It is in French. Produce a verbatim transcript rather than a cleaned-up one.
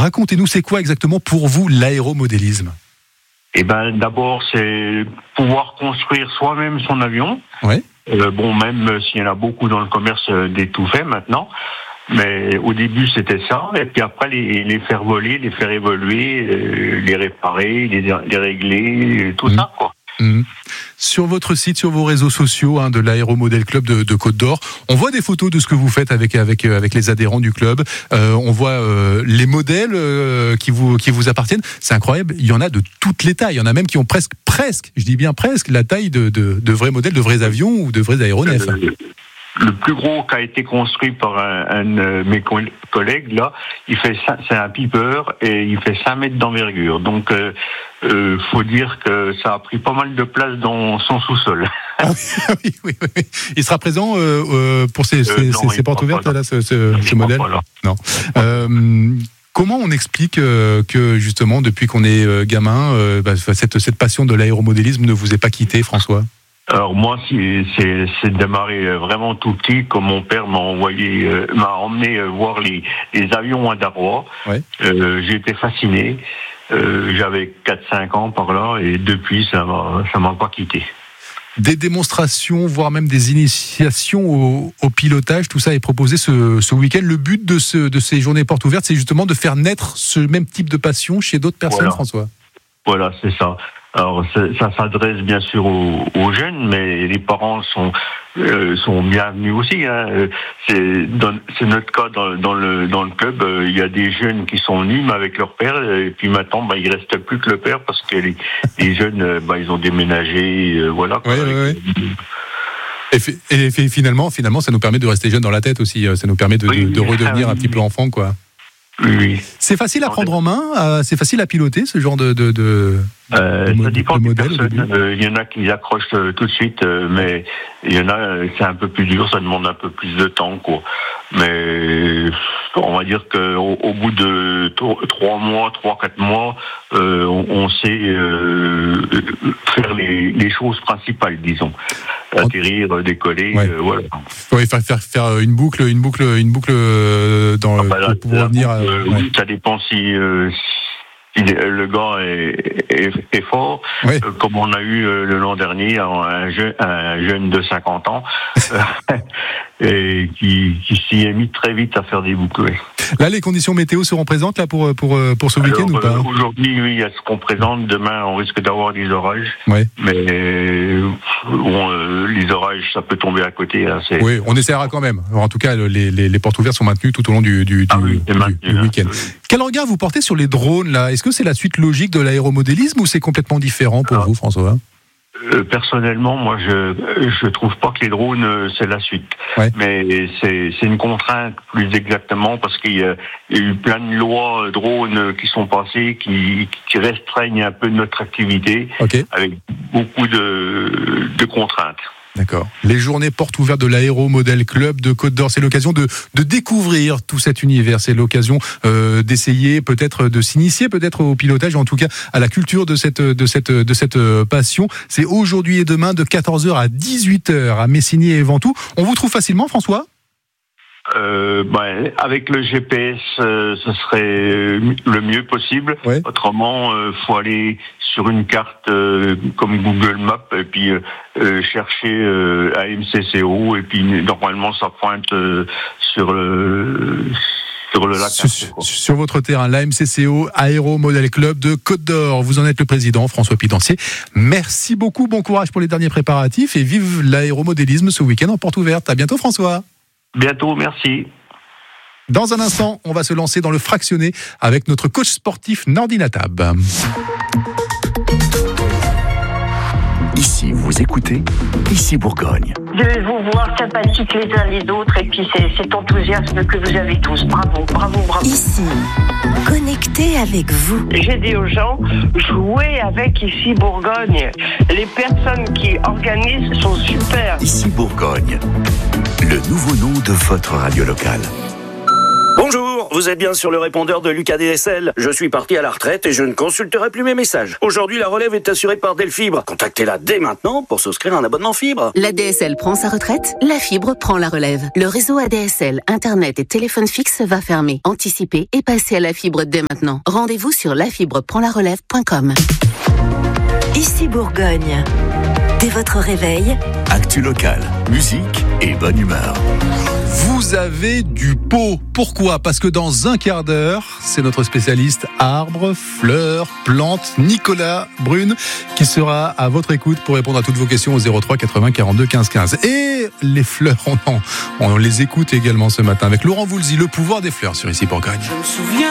Racontez-nous, c'est quoi exactement pour vous l'aéromodélisme ? Eh ben, d'abord, c'est pouvoir construire soi-même son avion. Ouais. Euh, bon, même s'il y en a beaucoup dans le commerce euh, des tout faits maintenant. Mais au début, c'était ça. Et puis après, les, les faire voler, les faire évoluer, euh, les réparer, les, les régler, tout mmh. ça, quoi. Mmh. Sur votre site, sur vos réseaux sociaux hein, de l'Aéromodel Club de, de Côte d'Or, on voit des photos de ce que vous faites avec avec avec les adhérents du club. Euh, on voit euh, les modèles euh, qui vous qui vous appartiennent. C'est incroyable. Il y en a de toutes les tailles. Il y en a même qui ont presque presque, je dis bien presque, la taille de de, de vrais modèles, de vrais avions ou de vrais aéronefs. Euh, Le plus gros qui a été construit par un, un de mes collègues, là, il fait c'est un Piper et il fait cinq mètres d'envergure. Donc, euh, euh, faut dire que ça a pris pas mal de place dans son sous-sol. Ah oui, oui, oui, oui. Il sera présent euh, euh, pour ces, ces, euh, non, ces, ces portes ouvertes, là, ce, ce, ce modèle ? Non. Euh, Comment on explique euh, que, justement, depuis qu'on est euh, gamin, euh, bah, cette, cette passion de l'aéromodélisme ne vous ait pas quitté, François ? Alors moi, c'est, c'est, c'est démarré vraiment tout petit, comme mon père m'a envoyé, euh, m'a emmené voir les, les avions à Darrois. Ouais. Euh, j'ai été fasciné. Euh, j'avais quatre cinq ans par là, et depuis, ça m'a, ça m'a pas quitté. Des démonstrations, voire même des initiations au, au pilotage, tout ça est proposé ce, ce week-end. Le but de, ce, de ces journées portes ouvertes, c'est justement de faire naître ce même type de passion chez d'autres personnes, voilà. François. Voilà, c'est ça. Alors, ça s'adresse bien sûr aux, aux jeunes, mais les parents sont euh, sont bienvenus aussi. Hein. C'est, dans, c'est notre cas dans, dans le dans le club. Euh, il y a des jeunes qui sont venus mais avec leur père, et puis maintenant, bah, il reste plus que le père parce que les, les jeunes, bah, ils ont déménagé, euh, voilà. Oui, oui, oui. Et, fi- et fi- finalement, finalement, ça nous permet de rester jeunes dans la tête aussi. Ça nous permet de, oui, de, de redevenir un petit peu enfant, quoi. Oui. C'est facile à prendre en main, euh, c'est facile à piloter ce genre de, de, de, euh, de, ça dépend de des modèle. personnes. Euh, il y en a qui accrochent euh, tout de suite, euh, mais il y en a, euh, c'est un peu plus dur, ça demande un peu plus de temps, quoi. Mais on va dire qu'au au bout de trois mois, trois, quatre mois, euh, on, on sait euh, faire les, les choses principales, disons. Atterrir, décoller, ouais. euh, voilà. Oui, faire, faire, faire une boucle, une boucle, une boucle dans ah bah là, pour revenir. Boucle, euh, ouais. Ça dépend si, euh, si le gars est, est, est fort, ouais. euh, comme on a eu euh, le l'an dernier un jeune, un jeune de cinquante ans et qui, qui s'y est mis très vite à faire des boucles. Ouais. Là, les conditions météo seront présentes là pour pour pour ce week-end. Alors, ou pas euh, aujourd'hui, oui, elles seront présentes. Demain, on risque d'avoir des orages. Ouais. Mais bon, euh, les orages, ça peut tomber à côté. Hein, c'est... Oui, on essaiera quand même. Alors, en tout cas, les, les, les portes ouvertes sont maintenues tout au long du, du, ah oui, du, maintenu, du week-end. Hein, oui. Quel regard vous portez sur les drones là ? Est-ce que c'est la suite logique de l'aéromodélisme ou c'est complètement différent pour ah. vous, François ? Euh, personnellement, moi, je je trouve pas que les drones euh, c'est la suite, ouais. mais c'est c'est une contrainte plus exactement parce qu'il y a, il y a eu plein de lois euh, drones qui sont passées qui qui restreignent un peu notre activité, okay. avec beaucoup de de contraintes. D'accord. Les journées portes ouvertes de l'Aéromodel Club de Côte d'Or, c'est l'occasion de, de découvrir tout cet univers. C'est l'occasion euh, d'essayer, peut-être de s'initier, peut-être au pilotage, en tout cas à la culture de cette de cette de cette passion. C'est aujourd'hui et demain de quatorze heures à dix-huit heures à Messigny et Ventoux. On vous trouve facilement, François ? Euh, ben, avec le G P S, euh, ce serait le mieux possible. Ouais. Autrement, euh, faut aller sur une carte euh, comme Google Maps et puis euh, euh, chercher euh, A M C C O et puis normalement ça pointe euh, sur le sur le lac. Sur, sur votre terrain, l'A M C C O Aéromodel Club de Côte d'Or. Vous en êtes le président, François Pidancier. Merci beaucoup, bon courage pour les derniers préparatifs et vive l'aéromodélisme ce week-end en porte ouverte. À bientôt, François. Bientôt, merci. Dans un instant, on va se lancer dans le fractionné avec notre coach sportif Nordine Tab. Ici, vous écoutez, ici Bourgogne. De vous voir sympathiques les uns les autres et puis c'est cet enthousiasme que vous avez tous. Bravo, bravo, bravo. Ici, connecté avec vous. J'ai dit aux gens, jouez avec Ici Bourgogne. Les personnes qui organisent sont super. Ici Bourgogne, le nouveau nom de votre radio locale. Bonjour, Bonjour, vous êtes bien sur le répondeur de Lucas D S L. Je suis parti à la retraite et je ne consulterai plus mes messages. Aujourd'hui, la relève est assurée par Delfibre. Contactez-la dès maintenant pour souscrire un abonnement fibre. La D S L prend sa retraite, la fibre prend la relève. Le réseau A D S L, Internet et téléphone fixe va fermer. Anticipez et passez à la fibre dès maintenant. Rendez-vous sur la fibre prend la relève point com. Ici Bourgogne. Dès votre réveil, Actu locale, musique et bonne humeur. Vous avez du pot. Pourquoi ? Parce que dans un quart d'heure, c'est notre spécialiste arbres, fleurs, plantes, Nicolas Brune, qui sera à votre écoute pour répondre à toutes vos questions au zéro trois quatre-vingts quarante-deux quinze quinze. Et les fleurs, on, en, on les écoute également ce matin avec Laurent Voulzy, le pouvoir des fleurs sur Ici Bourgogne. Je me souviens